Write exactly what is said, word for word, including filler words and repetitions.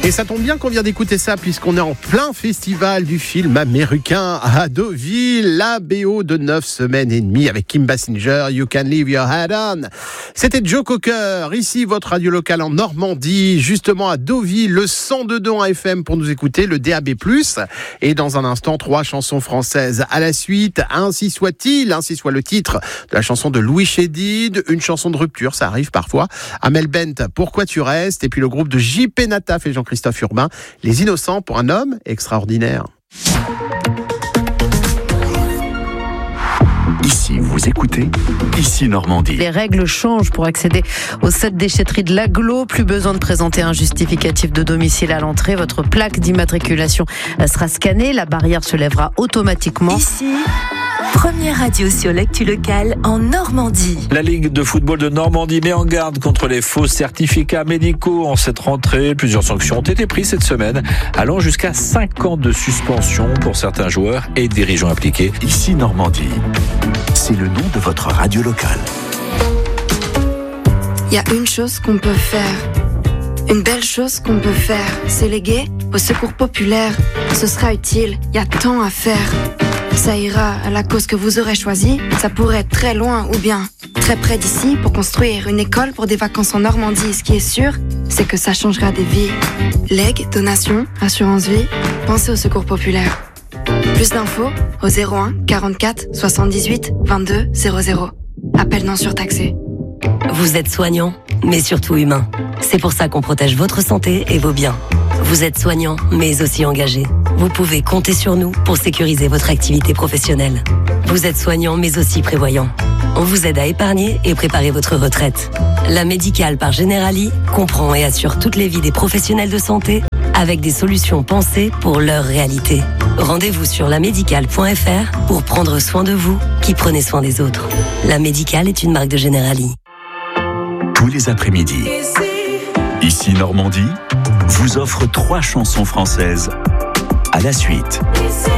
Et ça tombe bien qu'on vient d'écouter ça puisqu'on est en plein festival du film américain à Deauville, la B O de neuf semaines et demie avec Kim Basinger, You Can Leave Your Head On. C'était Joe Cocker, ici votre radio locale en Normandie, justement à Deauville, le cent deux virgule deux F M pour nous écouter, le D A B plus. Et dans un instant, trois chansons françaises à la suite. Ainsi soit-il, ainsi soit le titre de la chanson de Louis Chédid, une chanson de rupture, ça arrive parfois. Amel Bent, Pourquoi tu restes, et puis le groupe de J P Nataf et Jean-Christophe Urbain, Les Innocents pour un homme extraordinaire. Ici, vous écoutez Ici Normandie. Les règles changent pour accéder aux sept déchetteries de l'Agglo. Plus besoin de présenter un justificatif de domicile à l'entrée. Votre plaque d'immatriculation sera scannée. La barrière se lèvera automatiquement. Ici, première radio sur l'actu locale en Normandie. La Ligue de football de Normandie met en garde contre les faux certificats médicaux en cette rentrée. Plusieurs sanctions ont été prises cette semaine, allant jusqu'à cinq ans de suspension pour certains joueurs et dirigeants impliqués. Ici Normandie, c'est le nom de votre radio locale. Il y a une chose qu'on peut faire, une belle chose qu'on peut faire, c'est léguer au secours populaire. Ce sera utile, il y a tant à faire. Ça ira à la cause que vous aurez choisie. Ça pourrait être très loin ou bien très près d'ici pour construire une école pour des vacances en Normandie. Ce qui est sûr, c'est que ça changera des vies. Legs, donations, assurance vie, pensez au secours populaire. Plus d'infos au zéro un quarante-quatre soixante-dix-huit vingt-deux zéro zéro. Appel non surtaxé. Vous êtes soignant, mais surtout humain. C'est pour ça qu'on protège votre santé et vos biens. Vous êtes soignant, mais aussi engagé. Vous pouvez compter sur nous pour sécuriser votre activité professionnelle. Vous êtes soignant, mais aussi prévoyant. On vous aide à épargner et préparer votre retraite. La Médicale par Generali comprend et assure toutes les vies des professionnels de santé avec des solutions pensées pour leur réalité. Rendez-vous sur la médicale point f r pour prendre soin de vous qui prenez soin des autres. La Médicale est une marque de Generali. Tous les après-midi, Ici Normandie vous offre trois chansons françaises à la suite.